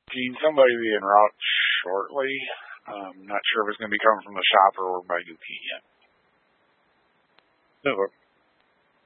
Gene, somebody will be en route shortly. Not sure if it's going to be coming from the shop or by Dookie yet. Over.